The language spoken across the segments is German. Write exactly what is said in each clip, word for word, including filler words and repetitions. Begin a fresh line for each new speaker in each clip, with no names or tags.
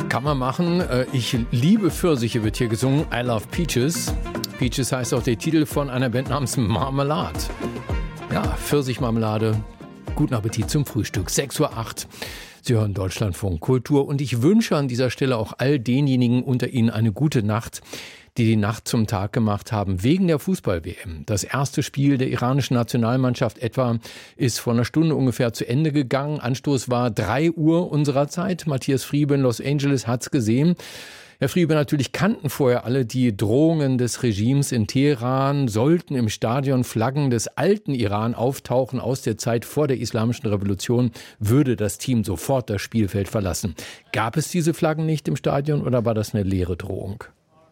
Kann man machen. Ich liebe Pfirsiche, wird hier gesungen. I love Peaches. Peaches heißt auch der Titel von einer Band namens Marmalade. Ja, Pfirsichmarmelade. Guten Appetit zum Frühstück. sechs Uhr acht. Sie hören Deutschlandfunk Kultur. Und ich wünsche an dieser Stelle auch all denjenigen unter Ihnen eine gute Nacht, die die Nacht zum Tag gemacht haben, wegen der Fußball-W M. Das erste Spiel der iranischen Nationalmannschaft etwa ist vor einer Stunde ungefähr zu Ende gegangen. Anstoß war drei Uhr unserer Zeit. Matthias Friebe in Los Angeles hat's gesehen. Herr Friebe, natürlich kannten vorher alle die Drohungen des Regimes in Teheran. Sollten im Stadion Flaggen des alten Iran auftauchen aus der Zeit vor der Islamischen Revolution, würde das Team sofort das Spielfeld verlassen. Gab es diese Flaggen nicht im Stadion oder war das eine leere Drohung?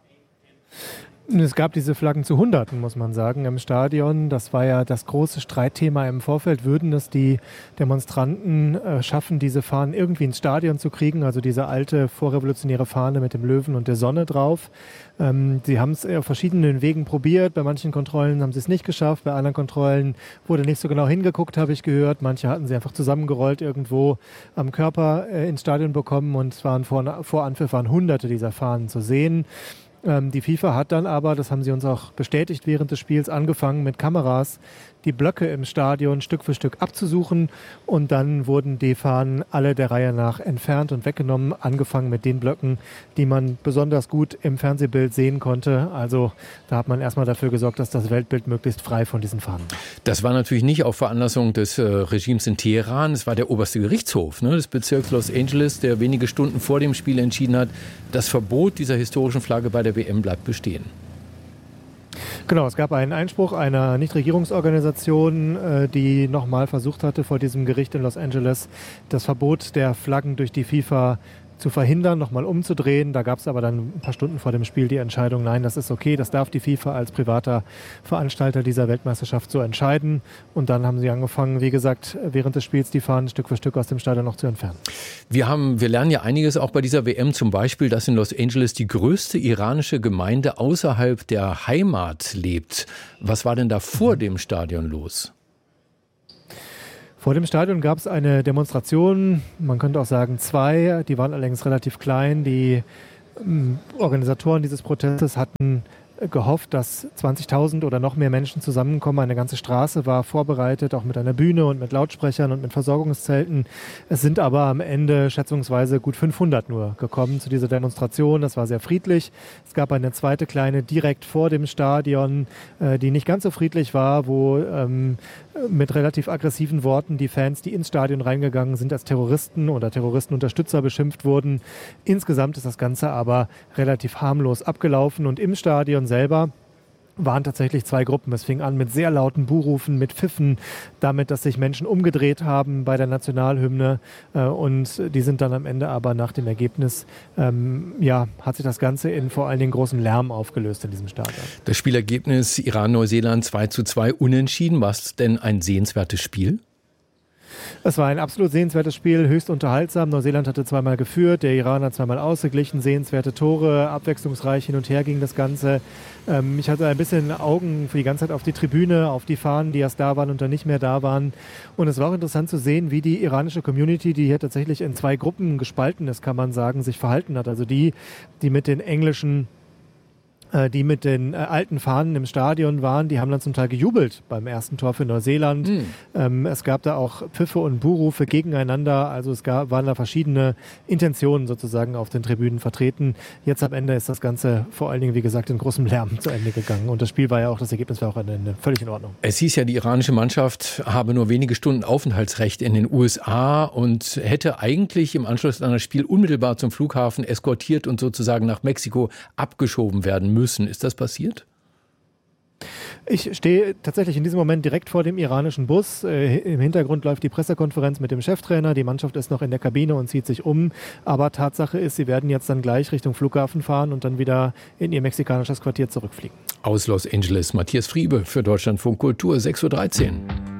Es gab diese Flaggen zu Hunderten, muss man sagen, im Stadion. Das war ja das große Streitthema im Vorfeld. Würden es die Demonstranten äh, schaffen, diese Fahnen irgendwie ins Stadion zu kriegen? Also diese alte vorrevolutionäre Fahne mit dem Löwen und der Sonne drauf. Ähm, sie haben es auf verschiedenen Wegen probiert. Bei manchen Kontrollen haben sie es nicht geschafft. Bei anderen Kontrollen wurde nicht so genau hingeguckt, habe ich gehört. Manche hatten sie einfach zusammengerollt irgendwo am Körper äh, ins Stadion bekommen. Und es waren vor, vor Anpfiff waren Hunderte dieser Fahnen zu sehen. Die FIFA hat dann aber, das haben sie uns auch bestätigt während des Spiels, angefangen mit Kameras die Blöcke im Stadion Stück für Stück abzusuchen und dann wurden die Fahnen alle der Reihe nach entfernt und weggenommen, angefangen mit den Blöcken, die man besonders gut im Fernsehbild sehen konnte. Also da hat man erstmal dafür gesorgt, dass das Weltbild möglichst frei von diesen Fahnen war.
Das war natürlich nicht auf Veranlassung des äh, Regimes in Teheran, es war der oberste Gerichtshof, ne, des Bezirks Los Angeles, der wenige Stunden vor dem Spiel entschieden hat, das Verbot dieser historischen Flagge bei der W M bleibt bestehen.
Genau, es gab einen Einspruch einer Nichtregierungsorganisation, die nochmal versucht hatte, vor diesem Gericht in Los Angeles das Verbot der Flaggen durch die FIFA zu verhindern, nochmal umzudrehen. Da gab es aber dann ein paar Stunden vor dem Spiel die Entscheidung, nein, das ist okay, das darf die FIFA als privater Veranstalter dieser Weltmeisterschaft so entscheiden. Und dann haben sie angefangen, wie gesagt, während des Spiels die Fahnen Stück für Stück aus dem Stadion noch zu entfernen. Wir haben, wir lernen ja einiges auch bei dieser W M, zum Beispiel, dass in Los Angeles die größte iranische Gemeinde außerhalb der Heimat lebt. Was war denn da vor mhm. dem Stadion los? Vor dem Stadion gab es eine Demonstration, man könnte auch sagen zwei, die waren allerdings relativ klein. Die ähm, Organisatoren dieses Protestes hatten gehofft, dass zwanzigtausend oder noch mehr Menschen zusammenkommen. Eine ganze Straße war vorbereitet, auch mit einer Bühne und mit Lautsprechern und mit Versorgungszelten. Es sind aber am Ende schätzungsweise gut fünfhundert nur gekommen zu dieser Demonstration. Das war sehr friedlich. Es gab eine zweite kleine direkt vor dem Stadion, äh, die nicht ganz so friedlich war, wo ähm, mit relativ aggressiven Worten die Fans, die ins Stadion reingegangen sind, als Terroristen oder Terroristenunterstützer beschimpft wurden. Insgesamt ist das Ganze aber relativ harmlos abgelaufen und im Stadion selber waren tatsächlich zwei Gruppen. Es fing an mit sehr lauten Buhrufen, mit Pfiffen, damit, dass sich Menschen umgedreht haben bei der Nationalhymne und die sind dann am Ende aber nach dem Ergebnis, ähm, ja, hat sich das Ganze in vor allen Dingen großem Lärm aufgelöst in diesem Stadion.
Das Spielergebnis Iran-Neuseeland zwei zu zwei unentschieden. War es denn ein sehenswertes Spiel?
Es war ein absolut sehenswertes Spiel, höchst unterhaltsam. Neuseeland hatte zweimal geführt, der Iran hat zweimal ausgeglichen, sehenswerte Tore, abwechslungsreich hin und her ging das Ganze. Ähm, ich hatte ein bisschen Augen für die ganze Zeit auf die Tribüne, auf die Fahnen, die erst da waren und dann nicht mehr da waren. Und es war auch interessant zu sehen, wie die iranische Community, die hier tatsächlich in zwei Gruppen gespalten ist, kann man sagen, sich verhalten hat. Also die, die mit den englischen die mit den äh, alten Fahnen im Stadion waren, die haben dann zum Teil gejubelt beim ersten Tor für Neuseeland. Mhm. Ähm, es gab da auch Pfiffe und Buhrufe gegeneinander. Also es gab, waren da verschiedene Intentionen sozusagen auf den Tribünen vertreten. Jetzt am Ende ist das Ganze vor allen Dingen, wie gesagt, in großem Lärm zu Ende gegangen. Und das Spiel war ja auch, das Ergebnis war auch am Ende völlig in Ordnung.
Es hieß ja, die iranische Mannschaft habe nur wenige Stunden Aufenthaltsrecht in den U S A und hätte eigentlich im Anschluss an das Spiel unmittelbar zum Flughafen eskortiert und sozusagen nach Mexiko abgeschoben werden müssen. Ist das passiert?
Ich stehe tatsächlich in diesem Moment direkt vor dem iranischen Bus. Äh, Im Hintergrund läuft die Pressekonferenz mit dem Cheftrainer. Die Mannschaft ist noch in der Kabine und zieht sich um. Aber Tatsache ist, sie werden jetzt dann gleich Richtung Flughafen fahren und dann wieder in ihr mexikanisches Quartier zurückfliegen.
Aus Los Angeles, Matthias Friebe für Deutschlandfunk Kultur, sechs Uhr dreizehn.